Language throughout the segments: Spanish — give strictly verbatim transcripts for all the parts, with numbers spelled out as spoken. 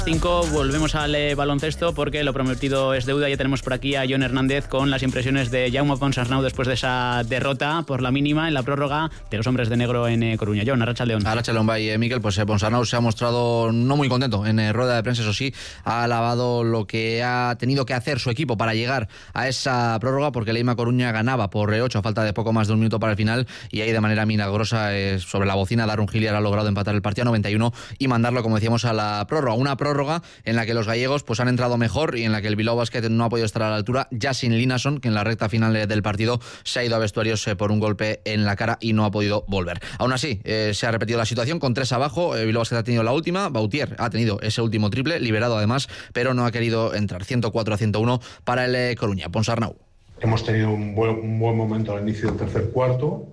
cinco, volvemos al eh, baloncesto porque lo prometido es deuda. Ya tenemos por aquí a Jon Hernández con las impresiones de Jaume Ponsarnau después de esa derrota por la mínima en la prórroga de los hombres de negro en eh, Coruña. Jon, Arratsaldeon. Arratsaldeon, bye, eh, Mikel. Pues eh, Ponsarnau se ha mostrado no muy contento en eh, rueda de prensa, eso sí, ha alabado lo que ha tenido que hacer su equipo para llegar a esa prórroga, porque Leima Coruña ganaba por ocho a falta de poco más de un minuto para el final, y ahí de manera milagrosa eh, sobre la bocina Darun Hilliard ha logrado empatar el partido a noventa y uno y mandarlo, como decíamos, a la prórroga. Una prórroga en la que los gallegos pues han entrado mejor y en la que el Bilbao Basket no ha podido estar a la altura, ya sin Linason, que en la recta final del partido se ha ido a vestuarios por un golpe en la cara y no ha podido volver. Aún así, eh, se ha repetido la situación con tres abajo. El Bilbao Basket ha tenido la última, Bautier ha tenido ese último triple, liberado además, pero no ha querido entrar. ciento cuatro a ciento uno para el eh, Coruña. Ponsarnau. Hemos tenido un buen, un buen momento al inicio del tercer cuarto,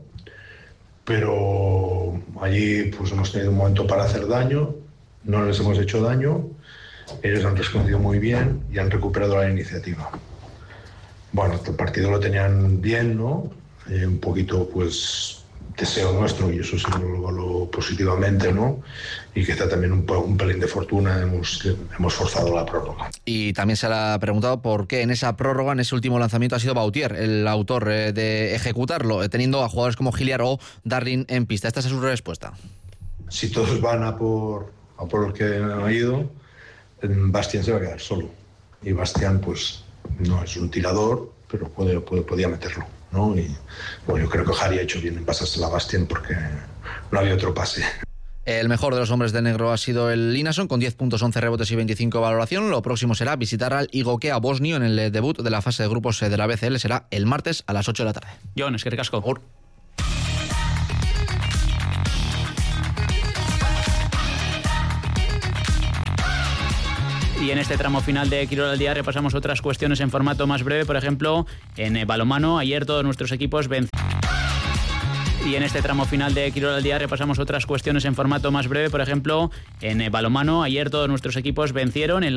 pero allí pues hemos tenido un momento para hacer daño. No les hemos hecho daño, ellos han respondido muy bien y han recuperado la iniciativa. Bueno, el partido lo tenían bien, ¿no? Eh, un poquito, pues, deseo nuestro, y eso sí lo, lo positivamente, ¿no? Y quizá también un, un pelín de fortuna hemos, hemos forzado la prórroga. Y también se le ha preguntado por qué en esa prórroga, en ese último lanzamiento, ha sido Bautier el autor eh, de ejecutarlo, eh, teniendo a jugadores como Hilliard o Darlin en pista. Esta es su respuesta. Si todos van a por... a por los que han ido, Bastián se va a quedar solo. Y Bastián, pues, no es un tirador, pero puede, puede, podía meterlo, ¿no? Y bueno, yo creo que Harry ha hecho bien en pasársela a Bastián porque no había otro pase. El mejor de los hombres de negro ha sido el Linason, con diez puntos, once rebotes y veinticinco de valoración. Lo próximo será visitar al Igokea Bosnio en el debut de la fase de grupos de la B C L. Será el martes a las ocho de la tarde. Jon, eskerrik asko. Por... Y en este tramo final de Quirol al Día repasamos otras cuestiones en formato más breve. Por ejemplo, en eh, balonmano, ayer todos nuestros equipos vencieron. Y en este tramo final de Quirol al Día repasamos otras cuestiones en formato más breve. Por ejemplo, en eh, balonmano, ayer todos nuestros equipos vencieron en